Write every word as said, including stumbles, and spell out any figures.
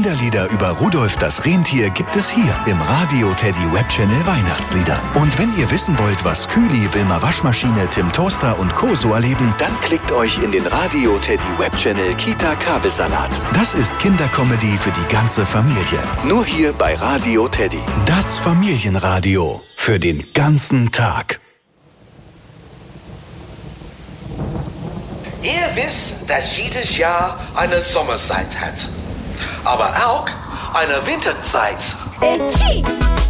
Kinderlieder über Rudolf das Rentier gibt es hier im Radio Teddy Webchannel Weihnachtslieder. Und wenn ihr wissen wollt, was Kühli, Wilma Waschmaschine, Tim Toaster und Co. so erleben, dann klickt euch in den Radio Teddy Webchannel Kita Kabelsalat. Das ist Kindercomedy für die ganze Familie. Nur hier bei Radio Teddy. Das Familienradio für den ganzen Tag. Ihr wisst, dass jedes Jahr eine Sommerzeit hat, aber auch eine Winterzeit.